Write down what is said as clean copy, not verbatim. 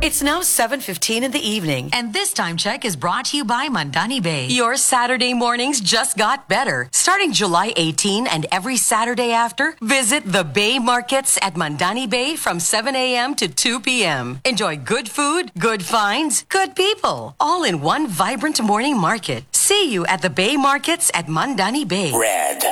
It's now 7:15 in the evening. And this time check is brought to you by Mandani Bay. Your Saturday mornings just got better. Starting July 18 and every Saturday after, visit the Bay Markets at Mandani Bay from 7 a.m. to 2 p.m. Enjoy good food, good finds, good people, all in one vibrant morning market. See you at the Bay Markets at Mandani Bay. Red.